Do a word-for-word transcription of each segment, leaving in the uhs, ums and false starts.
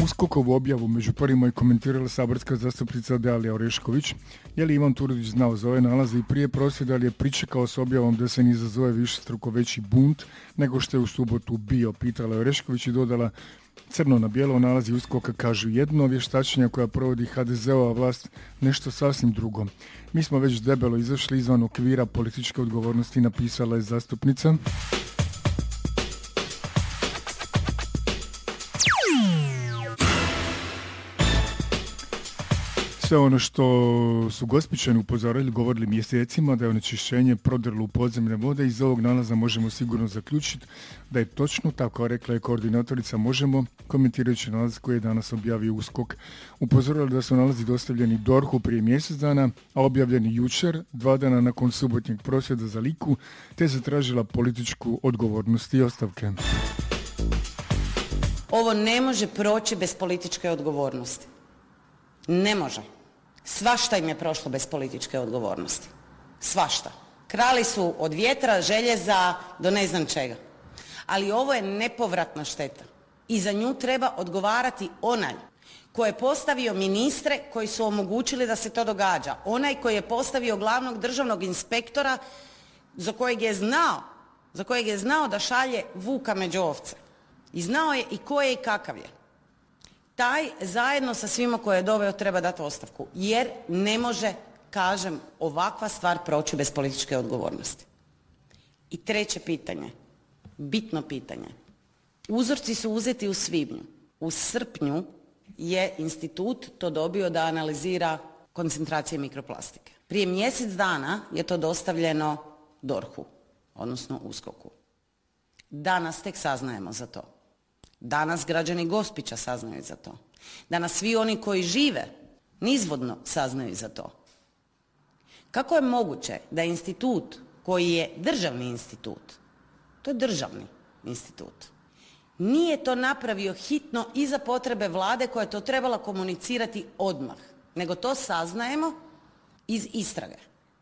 Uskokovu objavu među prvima je komentirala saborska zastupnica Dalija Orešković. Je li Ivan Turudić znao za ove nalaze i prije prosvjeda, ali je pričekao s objavom da se ne izazove višestruko veći bunt nego što je u subotu bio, pitala Orešković i dodala: crno na bijelo nalazi Uskoka kažu jedno, vještačenja koja provodi ha de ze-ova vlast nešto sasvim drugo. Mi smo već debelo izašli izvan okvira političke odgovornosti, napisala je zastupnica. Sve ono što su Gospićani upozorili, govorili mjesecima da je onečišćenje prodrlo u podzemne vode, iz ovog nalaza možemo sigurno zaključiti da je točno tako, rekla je koordinatorica Možemo, komentirajući nalaz koji je danas objavio Uskok. Upozorila da su nalazi dostavljeni dorhu prije mjesec dana, a objavljeni jučer, dva dana nakon subotnjeg prosvjeda za Liku, te zatražila političku odgovornost i ostavke. Ovo ne može proći bez političke odgovornosti. Ne može. Svašta im je prošlo bez političke odgovornosti. Svašta. Krali su od vjetra, željeza do ne znam čega. Ali ovo je nepovratna šteta. I za nju treba odgovarati onaj koji je postavio ministre koji su omogućili da se to događa. Onaj koji je postavio glavnog državnog inspektora za kojeg je znao, za kojeg je znao da šalje vuka među ovce. I znao je i ko je i kakav je. Taj zajedno sa svima koje je doveo treba dati ostavku, jer ne može, kažem, ovakva stvar proći bez političke odgovornosti. I treće pitanje, bitno pitanje. Uzorci su uzeti u svibnju. U srpnju je institut to dobio da analizira koncentracije mikroplastike. Prije mjesec dana je to dostavljeno dorhu, odnosno Uskoku. Danas tek saznajemo za to. Danas građani Gospića saznaju za to. Danas svi oni koji žive nizvodno saznaju za to. Kako je moguće da institut koji je državni institut, to je državni institut, nije to napravio hitno i za potrebe Vlade koja je to trebala komunicirati odmah, nego to saznajemo iz istrage?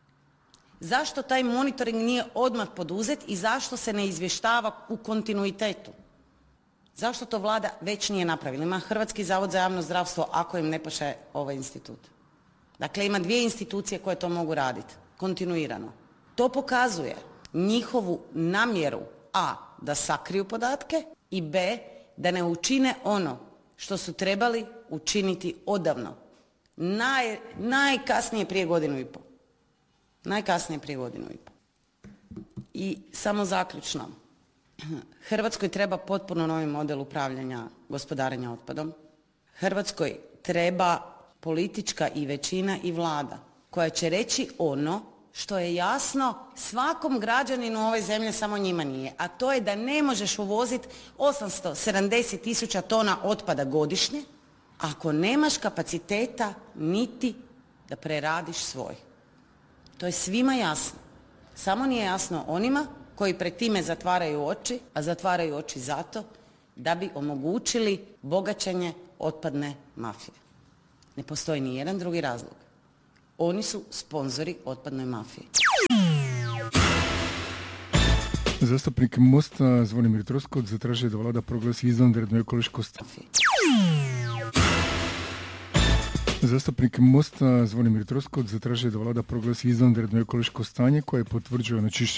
Zašto taj monitoring nije odmah poduzet i zašto se ne izvještava u kontinuitetu? Zašto to Vlada već nije napravila? Ima Hrvatski zavod za javno zdravstvo ako im ne paše ovaj institut. Dakle, ima dvije institucije koje to mogu raditi kontinuirano. To pokazuje njihovu namjeru a. da sakriju podatke i b. da ne učine ono što su trebali učiniti odavno. Naj, najkasnije prije godinu i pol. Najkasnije prije godinu i pol. I samo zaključno. Hrvatskoj treba potpuno novi model upravljanja gospodarenja otpadom. Hrvatskoj treba politička i većina i Vlada koja će reći ono što je jasno svakom građaninu ove zemlje, samo njima nije, a to je da ne možeš uvoziti osamsto sedamdeset tisuća tona otpada godišnje ako nemaš kapaciteta niti da preradiš svoj. To je svima jasno. Samo nije jasno onima koji pred time zatvaraju oči, a zatvaraju oči zato da bi omogućili bogaćenje otpadne mafije. Ne postoji ni jedan drugi razlog. Oni su sponzori otpadnoj mafiji. Zastupnik Mosta Zvonimir Troskot zatražio da Vlada proglasi izvanredno ekološko stanje. Zastupnik Mosta Zvonimir Troskot zatražio da Vlada proglasi izvanredno ekološko stanje koje potvrđuje onečišćenje